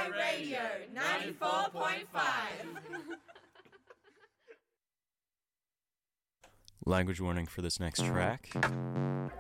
Radio 94.5. Language warning for this next track.